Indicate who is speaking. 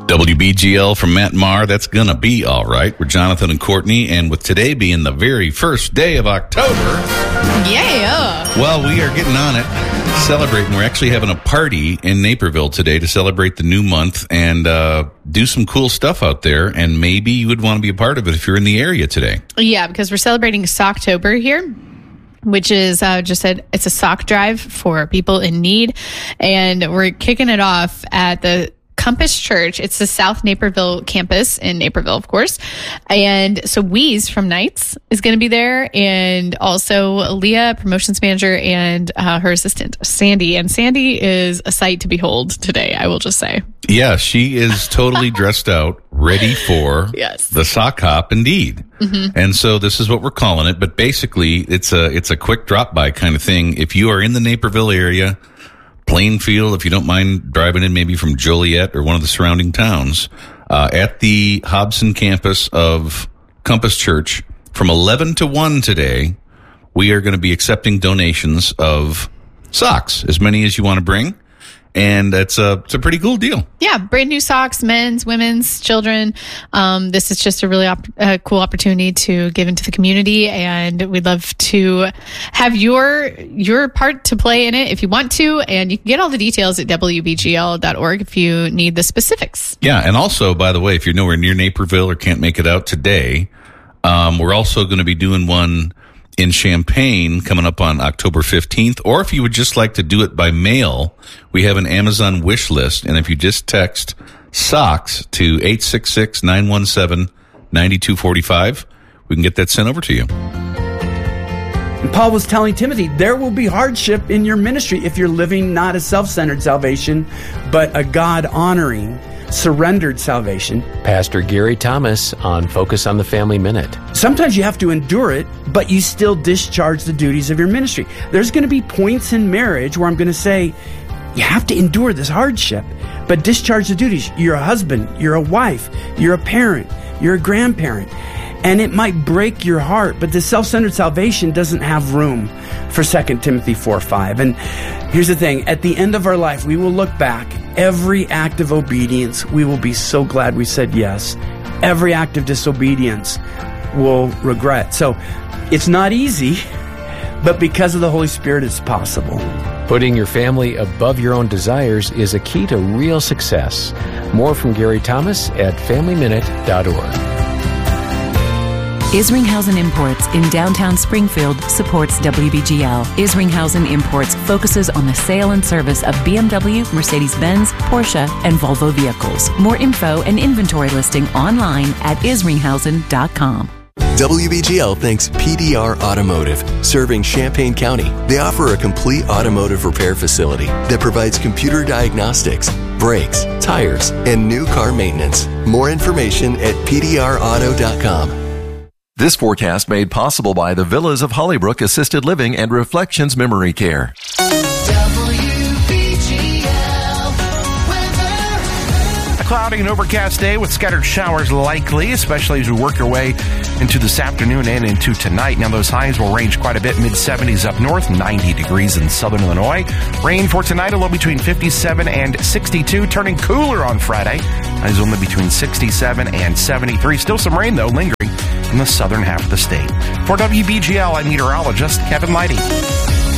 Speaker 1: WBGL from Matt Maher, that's gonna be all right. We're Jonathan and Courtney, and with today being the very first day of October.
Speaker 2: Yeah.
Speaker 1: Well, we are getting on it, celebrating. We're actually having a party in Naperville today to celebrate the new month and do some cool stuff out there, and maybe you would want to be a part of it if you're in the area today.
Speaker 2: Yeah, because we're celebrating Socktober here, which is it's a sock drive for people in need, and we're kicking it off at the Compass Church. It's the South Naperville campus in Naperville, of course. And so Weeze from Knights is going to be there, and also Leah, promotions manager, and her assistant, Sandy. And Sandy is a sight to behold today, I will just say.
Speaker 1: Yeah, she is totally dressed out, ready for the sock hop indeed. Mm-hmm. And so this is what we're calling it. But basically, it's a quick drop-by kind of thing. If you are in the Naperville area, Plainfield, if you don't mind driving in maybe from Joliet or one of the surrounding towns, at the Hobson campus of Compass Church from 11 to 1 today, we are going to be accepting donations of socks, as many as you want to bring. And it's a pretty cool deal. Yeah,
Speaker 2: brand new socks, men's, women's, children. This is just a really cool opportunity to give into the community, and we'd love to have your part to play in it if you want to. And you can get all the details at WBGL.org if you need the specifics.
Speaker 1: Yeah, and also, by the way, if you're nowhere near Naperville or can't make it out today, we're also going to be doing one in Champaign coming up on October 15th, or if you would just like to do it by mail, we have an Amazon wish list, and if you just text socks to 866-917-9245, we can get that sent over to you.
Speaker 3: And Paul was telling Timothy, there will be hardship in your ministry if you're living not a self-centered salvation, but a God-honoring, surrendered salvation.
Speaker 4: Pastor Gary Thomas on Focus on the Family Minute.
Speaker 3: Sometimes you have to endure it, but you still discharge the duties of your ministry. There's going to be points in marriage where I'm going to say, you have to endure this hardship, but discharge the duties. You're a husband, you're a wife, you're a parent, you're a grandparent. And it might break your heart, but the self-centered salvation doesn't have room for 2 Timothy 4:5. And here's the thing, at the end of our life, we will look back. Every act of obedience, we will be so glad we said yes. Every act of disobedience, we'll regret. So it's not easy, but because of the Holy Spirit, it's possible.
Speaker 4: Putting your family above your own desires is a key to real success. More from Gary Thomas at FamilyMinute.org.
Speaker 5: Isringhausen Imports in downtown Springfield supports WBGL. Isringhausen Imports focuses on the sale and service of BMW, Mercedes-Benz, Porsche, and Volvo vehicles. More info and inventory listing online at isringhausen.com.
Speaker 6: WBGL thanks PDR Automotive, serving Champaign County. They offer a complete automotive repair facility that provides computer diagnostics, brakes, tires, and new car maintenance. More information at pdrauto.com.
Speaker 7: This forecast made possible by the Villas of Hollybrook Assisted Living and Reflections Memory Care.
Speaker 8: A cloudy and overcast day with scattered showers likely, especially as we work our way into this afternoon and into tonight. Now, those highs will range quite a bit, mid-70s up north, 90 degrees in southern Illinois. Rain for tonight, a low between 57 and 62, turning cooler on Friday. Highs only between 67 and 73. Still some rain, though, lingering in the southern half of the state. For WBGL, I'm meteorologist Kevin Leidy.